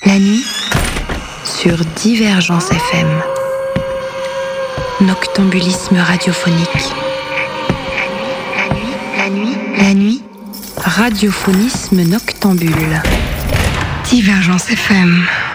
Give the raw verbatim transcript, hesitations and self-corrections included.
La nuit, sur Divergence F M. Noctambulisme radiophonique. La nuit, la nuit, radiophonisme noctambule. Divergence F M.